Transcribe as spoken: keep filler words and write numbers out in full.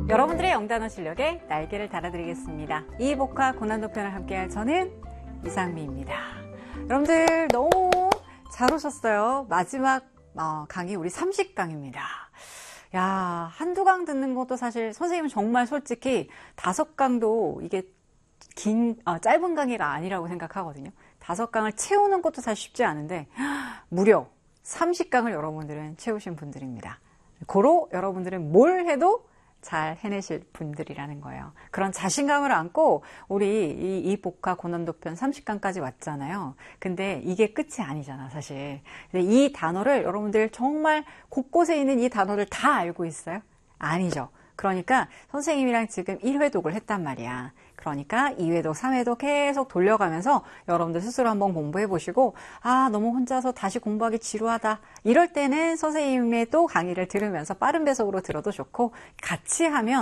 여러분들의 영단어 실력에 날개를 달아드리겠습니다. 이복화 고난도 편을 함께할 저는 이상미입니다. 여러분들 너무 잘 오셨어요. 마지막 강의 우리 삼십 강입니다. 야, 한두 강 듣는 것도 사실 선생님은 정말 솔직히 다섯 강도 이게 긴, 아, 짧은 강의가 아니라고 생각하거든요. 다섯 강을 채우는 것도 사실 쉽지 않은데 무려 삼십 강을 여러분들은 채우신 분들입니다. 고로 여러분들은 뭘 해도 잘 해내실 분들이라는 거예요. 그런 자신감을 안고 우리 이 이복화 고난도 편 삼십 강까지 왔잖아요. 근데 이게 끝이 아니잖아, 사실. 근데 이 단어를 여러분들 정말 곳곳에 있는 이 단어를 다 알고 있어요? 아니죠. 그러니까 선생님이랑 지금 일 회독을 했단 말이야. 그러니까 이 회독, 삼 회독 계속 돌려가면서 여러분들 스스로 한번 공부해 보시고 아, 너무 혼자서 다시 공부하기 지루하다. 이럴 때는 선생님의 또 강의를 들으면서 빠른 배속으로 들어도 좋고 같이 하면